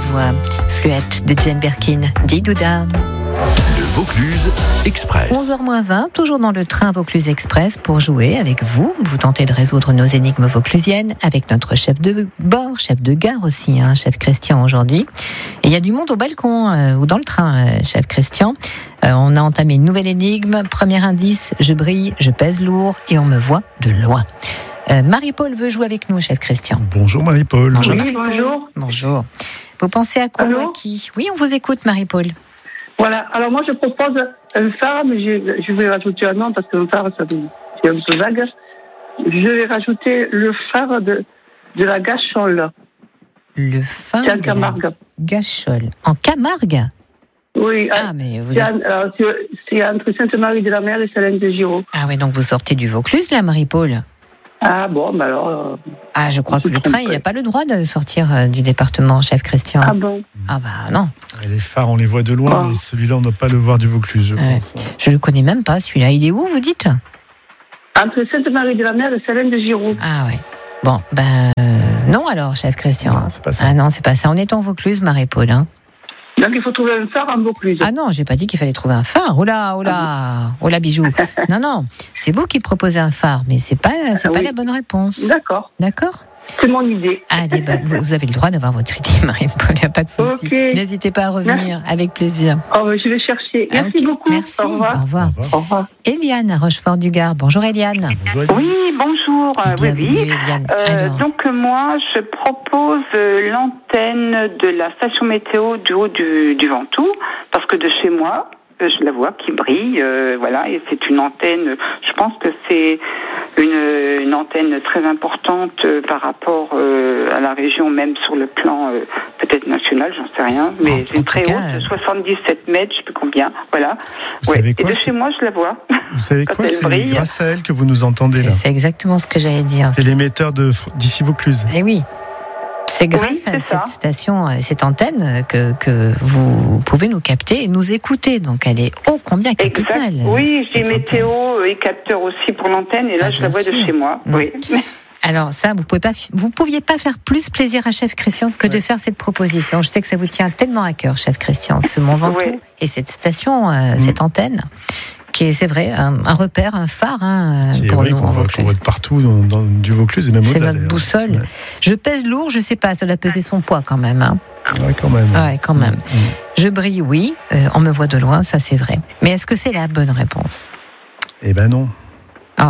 voix fluette de Jane Birkin, Didouda. Le Vaucluse Express. 11h20, toujours dans le train Vaucluse Express pour jouer avec vous. Vous tentez de résoudre nos énigmes vauclusiennes avec notre chef de bord, chef de gare aussi, chef Christian aujourd'hui. Et il y a du monde au balcon ou dans le train, chef Christian. On a entamé une nouvelle énigme. Premier indice, je brille, je pèse lourd et on me voit de loin. Marie-Paul veut jouer avec nous, chef Christian. Bonjour Marie-Paul. Bonjour Oui, Marie-Paul. bonjour. Bonjour. Vous pensez à quoi, Allô à qui ? Oui, on vous écoute, Marie-Paul. Voilà, alors moi je propose un phare, mais je vais rajouter un nom parce qu'un phare, c'est un peu vague. Je vais rajouter le phare de la Gachole. Le phare C'est en de la Camargue. Gachole. En Camargue ? Oui, Mais vous c'est êtes... c'est entre Sainte-Marie-de-la-Mer et Salins-de-Giraud. Ah oui, donc vous sortez du Vaucluse, là, Marie-Paul ? Ah bon, bah alors... Je crois que le train, il n'a pas le droit de sortir du département, chef Christian. Ah bon. Ah bah non. Et les phares, on les voit de loin, mais celui-là, on ne doit pas le voir du Vaucluse, je pense. Je ne le connais même pas, celui-là. Il est où, vous dites ? Entre Sainte-Marie-de-la-Mer et Salins-de-Giraud. Ah ouais. Bon, non alors, chef Christian. Non, c'est pas ça. Ah non, c'est pas ça. On est en Vaucluse, Marie-Paul. Donc il faut trouver un phare en Vaucluse. Ah non, j'ai pas dit qu'il fallait trouver un phare. Oh là, bijou. Non, c'est vous qui proposez un phare, mais c'est pas la bonne réponse. D'accord, D'accord ? c'est mon idée. Allez, vous avez le droit d'avoir votre idée, Marie-Paul, il n'y a pas de souci. Ok. N'hésitez pas à revenir, avec plaisir. Je vais chercher. Merci Ok, beaucoup. Merci, Au revoir. au revoir. Au revoir. Eliane à Rochefort-du-Gard. Bonjour Eliane. Bonjour Eliane. Oui, bonjour. Bienvenue, Oui. Eliane. Alors, Donc moi, je propose l'antenne de la station météo du haut du Ventoux, parce que de chez moi, je la vois qui brille, voilà, et c'est une antenne, je pense que c'est une antenne très importante par rapport à la région, même sur le plan peut-être national, j'en sais rien, mais c'est très haute, 77 mètres, je sais plus combien, voilà. Vous savez quoi, et de chez moi, je la vois. Vous savez quoi, elle c'est brille. grâce à elle que vous nous entendez là. c'est exactement ce que j'allais dire. C'est l'émetteur d'ici Vaucluse. Eh oui. C'est grâce Oui, c'est à ça. cette station, cette antenne, que vous pouvez nous capter et nous écouter. Donc, elle est ô combien capitale. Oui, j'ai cette météo antenne. et capteur aussi pour l'antenne, et là, je bien la vois de sûr. chez moi. Oui. Alors ça, vous pouviez pas faire plus plaisir à chef Christian que de faire cette proposition. Je sais que ça vous tient tellement à cœur, chef Christian, ce Mont Ventoux Oui. et cette station, cette antenne, qui est, c'est vrai, un repère, un phare Qui est pour vrai nous en qu'on voit Vaucluse. partout dans du Vaucluse et même C'est au-delà, notre d'ailleurs. boussole. Ouais. Je pèse lourd, je sais pas, ça doit peser son poids quand même. Ouais, quand même. Ouais, quand même. Je brille, oui, on me voit de loin, ça c'est vrai. Mais est-ce que c'est la bonne réponse ? Eh ben non. Oh,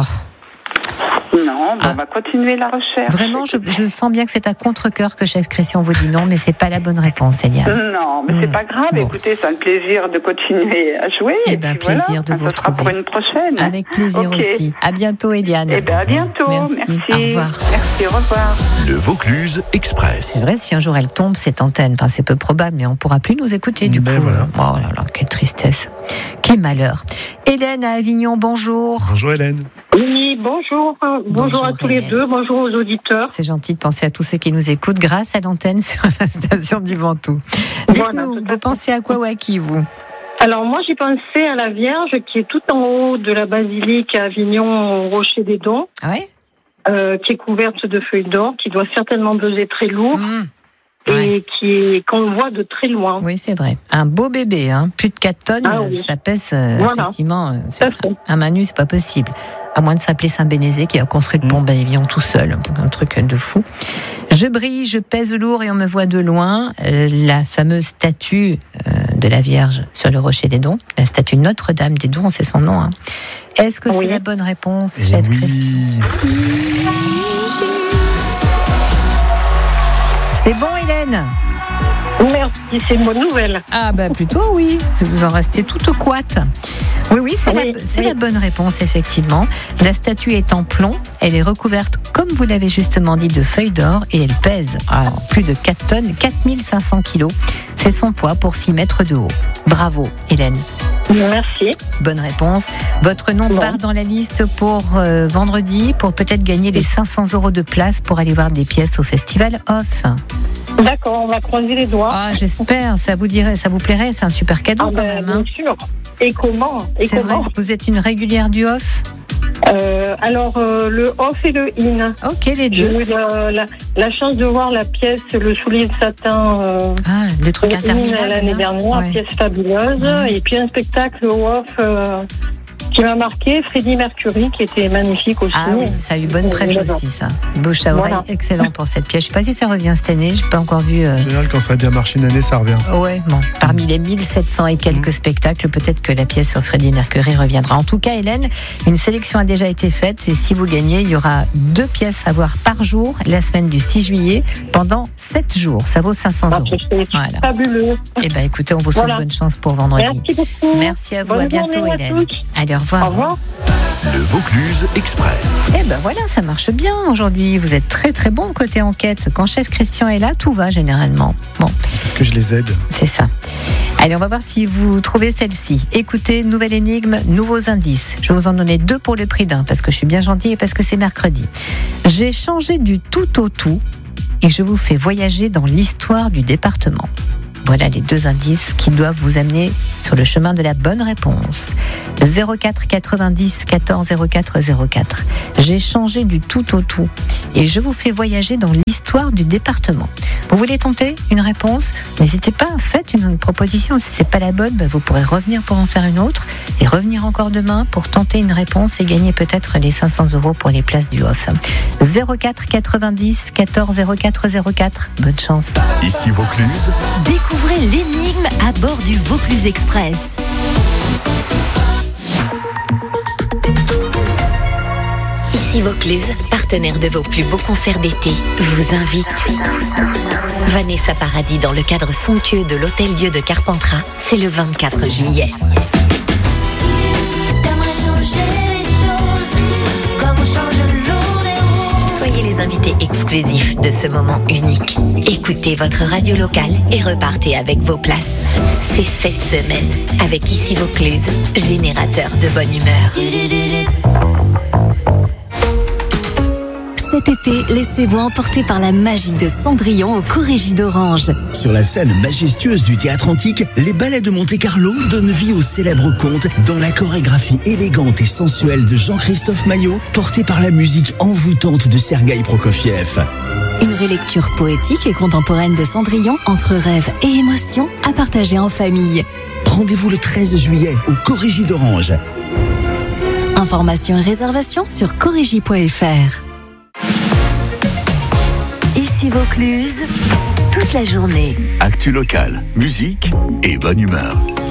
Non, on va continuer la recherche. vraiment, je sens bien que c'est à contre-cœur que chef Christian vous dit non, mais c'est pas la bonne réponse, Eliane. Non, mais c'est pas grave. Bon. Écoutez, c'est un plaisir de continuer à jouer. Eh et ben, puis plaisir voilà, de vous ça sera retrouver. pour une prochaine. Avec plaisir Ok. aussi. À bientôt, Eliane. Eh ben, à bientôt. Merci. Au revoir. Merci, au revoir. Le Vaucluse Express. C'est vrai, si un jour elle tombe, cette antenne, c'est peu probable, mais on pourra plus nous écouter du Ben coup. voilà. Oh là là, quelle tristesse. Quel malheur. Hélène à Avignon, bonjour. Bonjour Hélène. Oui, bonjour. Bonjour à tous les Hélène. deux. Bonjour aux auditeurs. C'est gentil de penser à tous ceux qui nous écoutent grâce à l'antenne sur la station du Ventoux. Voilà, Dites-nous, tout à vous fait. pensez à quoi ou à qui, vous ? Alors moi, j'ai pensé à la Vierge qui est tout en haut de la basilique à Avignon, au Rocher des Dons, Ah ouais qui est couverte de feuilles d'or, qui doit certainement peser très lourd Ouais. et qu'on voit de très loin. Oui, c'est vrai. Un beau bébé, plus de 4 tonnes, Ah oui. ça pèse Voilà. effectivement. Tout à fait. À main nue, c'est pas possible. À moins de s'appeler Saint-Bénézé qui a construit le pont d'Avignon tout seul. Un truc de fou. Je brille, je pèse lourd et on me voit de loin. La fameuse statue de la Vierge sur le Rocher des Dons. La statue Notre-Dame des Dons, c'est son nom. Est-ce que c'est Oui. la bonne réponse, Eh chef oui. Christian ? C'est bon, Hélène ? Merci, c'est une bonne nouvelle. Ah bah plutôt oui, vous en restez tout au couate. Oui, c'est Oui, la bonne réponse, effectivement. La statue est en plomb, elle est recouverte, comme vous l'avez justement dit, de feuilles d'or et elle pèse plus de 4 tonnes, 4500 kilos. C'est son poids pour 6 mètres de haut. Bravo, Hélène. Merci. Bonne réponse. Votre nom Bon. part dans la liste pour vendredi, pour peut-être gagner les 500 € de place pour aller voir des pièces au Festival Off. D'accord, on va croiser les doigts. Ah, j'espère, ça vous plairait, c'est un super cadeau quand même. Bien sûr. Et comment C'est vrai, vous êtes une régulière du Off ? Le off et le in. Ok, les J'ai deux. eu la chance de voir la pièce, le soulier de satin. Le truc in interminable. l'année dernière, Ouais. pièce fabuleuse. Et puis un spectacle off qui m'a marqué, Freddie Mercury, qui était magnifique aussi. Ah oui, ça a eu bonne presse aussi, ça. Bouche à oreille, Voilà. excellent pour cette pièce. Je sais pas si ça revient cette année, j'ai pas encore vu. En général, quand ça a bien marché une année, ça revient. Ouais, bon, parmi les 1700 et quelques spectacles, peut-être que la pièce sur Freddie Mercury reviendra. En tout cas, Hélène, une sélection a déjà été faite et si vous gagnez, il y aura 2 pièces à voir par jour la semaine du 6 juillet pendant 7 jours. Ça vaut 500 Ah, euros. c'est Voilà. fabuleux. Eh ben, écoutez, on vous souhaite Voilà. bonne chance pour vendredi. Merci beaucoup. Merci à vous, Bonne à bientôt, journée à Hélène. tous. Allez, au revoir. Au revoir. Le Vaucluse Express. Eh ben voilà, ça marche bien aujourd'hui. Vous êtes très très bon côté enquête. Quand chef Christian est là, tout va généralement. Bon, Parce que je les aide. c'est ça. Allez, on va voir si vous trouvez celle-ci. Écoutez, nouvelle énigme, nouveaux indices. Je vais vous en donner 2 pour le prix d'un, parce que je suis bien gentille et parce que c'est mercredi. J'ai changé du tout au tout et je vous fais voyager dans l'histoire du département. Voilà les 2 indices qui doivent vous amener sur le chemin de la bonne réponse. 04 90 14 04 04. J'ai changé du tout au tout et je vous fais voyager dans l'histoire du département. Vous voulez tenter une réponse? N'hésitez pas, faites une proposition. Si c'est pas la bonne, vous pourrez revenir pour en faire une autre et revenir encore demain pour tenter une réponse et gagner peut-être les 500 € pour les places du off. 04 90 14 04 04. Bonne chance. Ici Vaucluse. Découvrez l'énigme à bord du Vaucluse Express. Ici Vaucluse, partenaire de vos plus beaux concerts d'été, vous invite. Vanessa Paradis dans le cadre somptueux de l'Hôtel-Dieu de Carpentras, c'est le 24 juillet. Soyez les invités exclusifs de ce moment unique. Écoutez votre radio locale et repartez avec vos places. C'est cette semaine avec Ici Vaucluse, générateur de bonne humeur. Cet été, laissez-vous emporter par la magie de Cendrillon au Corrégie d'Orange. Sur la scène majestueuse du Théâtre Antique, les ballets de Monte-Carlo donnent vie au célèbre conte dans la chorégraphie élégante et sensuelle de Jean-Christophe Maillot, portée par la musique envoûtante de Sergueï Prokofiev. Une relecture poétique et contemporaine de Cendrillon entre rêve et émotion à partager en famille. Rendez-vous le 13 juillet au Corrégie d'Orange. Informations et réservations sur corrégie.fr. Ici Vaucluse, toute la journée. Actu locale, musique et bonne humeur.